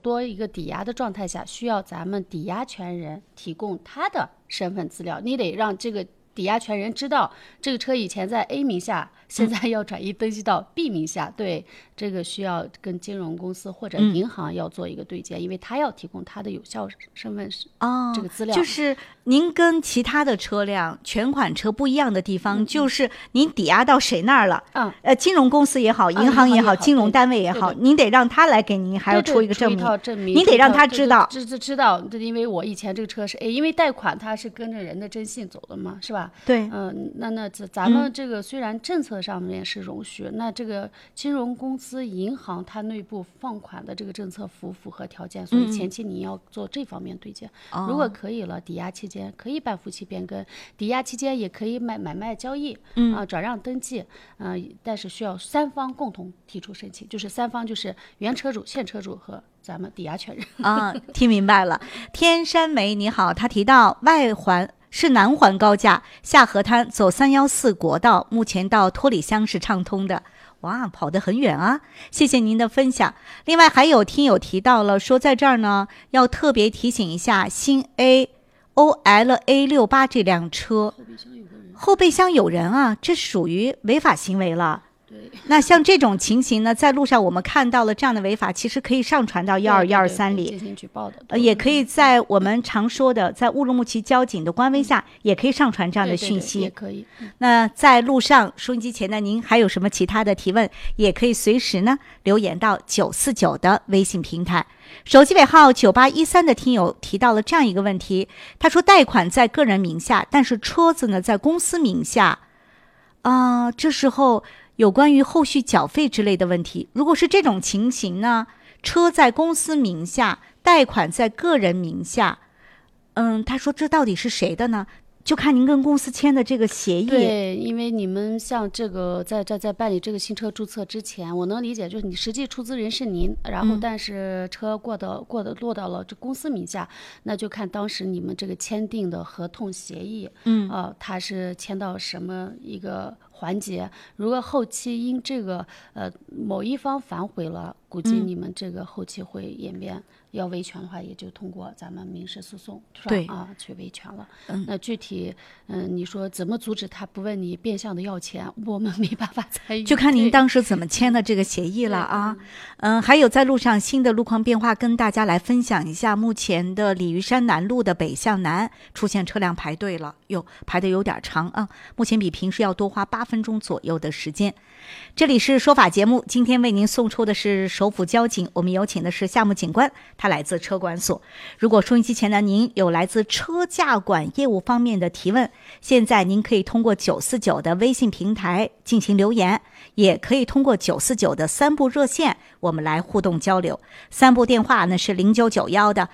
多一个抵押的状态下，需要咱们抵押权人提供他的身份资料，你得让这个抵押权人知道这个车以前在 A 名下，现在要转移登记到 B 名下。对，这个需要跟金融公司或者银行要做一个对接，因为他要提供他的有效身份这个资料。 就是您跟其他的车辆全款车不一样的地方，就是您抵押到谁那儿了？金融公司也好，银行也好，金融单位也好，您得让他来给您，还要出一个证明，您得让他知道。 知道，因为我以前这个车是 A， 因为贷款它是跟着人的征信走的嘛，是吧？ 对， 那咱们这个虽然政策上面是容许，那这个金融公司、银行它内部放款的这个政策符合条件，所以前期你要做这方面对接。如果可以了，抵押期间可以办夫妻变更，抵押期间也可以买卖交易，转让登记，但是需要3方共同提出申请，就是3方就是原车主、现车主和咱们抵押权人。 听明白了。天山梅你好，他提到外环是南环高架，下河滩走314国道，目前到托里乡是畅通的。哇，跑得很远啊！谢谢您的分享。另外还有听友提到了，说在这儿呢要特别提醒一下新 OLA68这辆车，后备箱有人啊，这属于违法行为了。那像这种情形呢，在路上我们看到了这样的违法，其实可以上传到12123里， 进行举报的。 也可以在我们常说的在乌鲁木齐交警的官微下，也可以上传这样的讯息。 也可以。 那在路上收音机前的您还有什么其他的提问，也可以随时呢留言到949的微信平台。手机尾号9813的听友提到了这样一个问题，他说贷款在个人名下，但是车子呢在公司名下，这时候有关于后续缴费之类的问题，如果是这种情形呢，车在公司名下，贷款在个人名下，他说这到底是谁的呢？就看您跟公司签的这个协议。 对，因为你们像这个在办理这个新车注册之前，我能理解，就是你实际出资人是您，然后但是车落到了这公司名下，那就看当时你们这个签订的合同协议，它是签到什么一个环节。如果后期因这个某一方反悔了，估计你们这个后期会演变。要维权的话，也就通过咱们民事诉讼， 对去维权了。那具体，你说怎么阻止他不问你变相的要钱，我们没办法参与， 就看您当时怎么签的这个协议了啊。还有在路上新的路况变化，跟大家来分享一下。目前的鲤鱼山南路的北向南出现车辆排队了，排得有点长啊。目前比平时要多花8分钟左右的时间。这里是说法节目，今天为您送出的是首府交警，我们有请的是夏木警官，他来自车管所。如果收音机前的您有来自车驾管业务方面的提问，现在您可以通过949的微信平台进行留言，也可以通过949的3部热线我们来互动交流。3部电话呢是0991的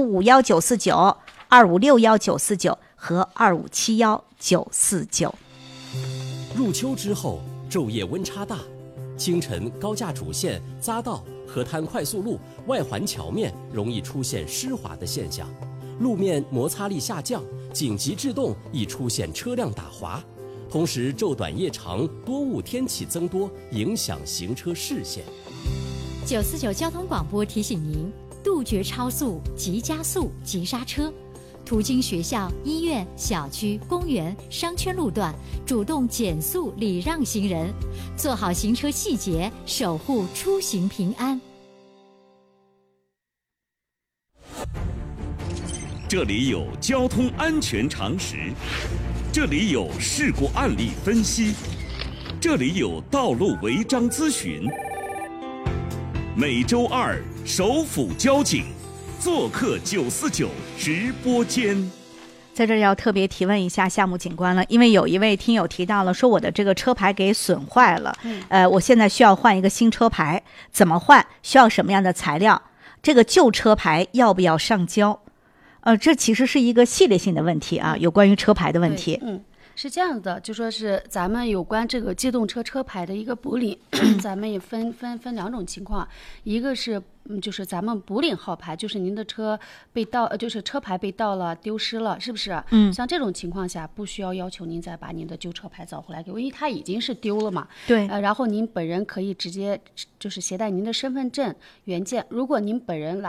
2551949、2561949和2571949。 入秋之后，昼夜温差大，清晨高架主线、匝道、河滩快速路、外环桥面容易出现湿滑的现象，路面摩擦力下降，紧急制动易出现车辆打滑。同时昼短夜长，多雾天气增多，影响行车视线。 949交通广播提醒您：杜绝超速、急加速、急刹车。途经学校、医院、小区、公园、商圈路段，主动减速礼让行人，做好行车细节，守护出行平安。 这里有交通安全常识，这里有事故案例分析，这里有道路违章咨询。每周二，首府交警做客949直播间。 在这儿要特别提问一下夏木警官了，因为有一位听友提到了，说我的这个车牌给损坏了，我现在需要换一个新车牌，怎么换？需要什么样的材料？这个旧车牌要不要上交？这其实是一个系列性的问题啊，有关于车牌的问题。 是这样的，就说是咱们有关这个机动车车牌的一个补领，咱们也分2种情况，一个是就是咱们补领号牌，就是您的车被盗，就是车牌被盗了、丢失了，是不是？像这种情况下，不需要求您再把您的旧车牌找回来给我，因为它已经是丢了嘛。 对。 然后您本人可以直接就是携带您的身份证原件，如果您本人来